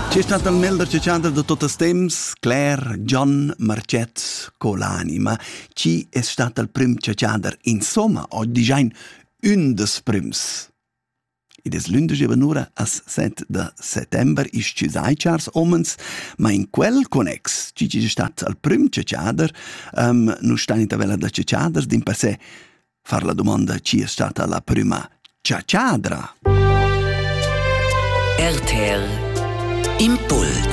C'è stato il melder cecciader de tutto temps, Claire John Marcet Colani, ma ci è stato il prim cecciader insomma, oggi dicein un des prims. Ed es l'undici venura as 7 de settember is ci sai chars omens, ma in quel connex ci è stato il prim cecciader, nu stai in tavella da cecciaders, din per sé far la domanda ci è stata la prima cecciadra. RTL Impuls.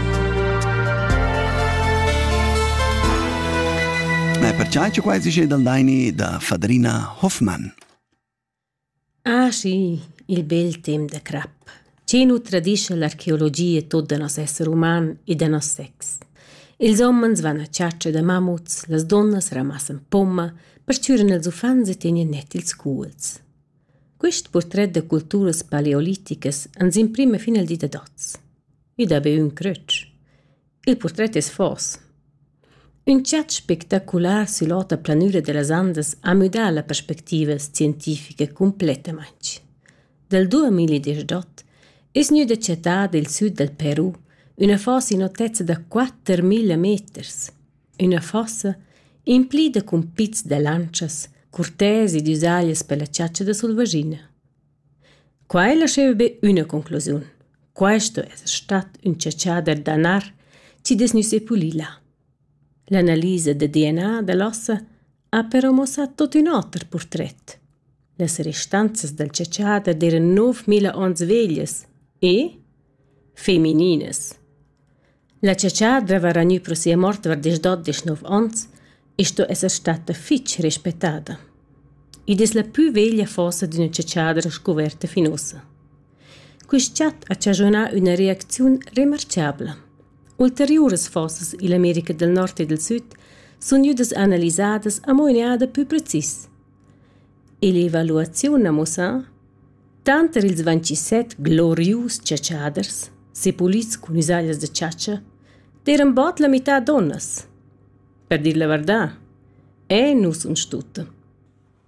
Perciò c'è quasi c'è dal daini da Fadrina Hoffmann. Ah sì, il bel tem de crap. Ci nu tradisce l'archeologia tot de nos esser uman e de nos sex. Els homens van a ciaccia de mammuts, las donnas ramassan pomma, per ciuren els ufans e tenien net ils culs. Quist portret de culturas paleoliticas ens imprime fin al dita dots. Id abe un crutsch. Il portret es fos. Un chat spectacular sull'ota planura de las Andes ha mudat la perspectiva scientifica completamente. Del 2018 es nu de città del sud del Perù una fossa in altezza da 4.000 meters. Una fossa implida con pizz de lancias, curtesi ed usaglias per la ciaccia de Solvagina. Qua lasciava be una conclusione. Questo è stato un cecciader d'anar ci des nu sepuli là. L'analisi del DNA dell'ossa ha però mossato tutto un altro portret. Le restanze del cecciader erano 9.000 ans veglias e femminines. La cecciadra va ragnu pro sia morta var des 19 ans e sto è stata fitch rispettata. Ed è la più veglia fossa di una cecciadra scoperta finosa. Quist chat ha cagionà una reazione remarciabile. Ulteriores fossas in America del Nord e del Sud sono judas analisadas a moneada più precis. E l'evaluazione ha mossa tanto ils 27 glorius cecciaders, sepulits con usaglias de ciaccia, d'eran bot la metà donnas. Per dir la verità, non sun stutta.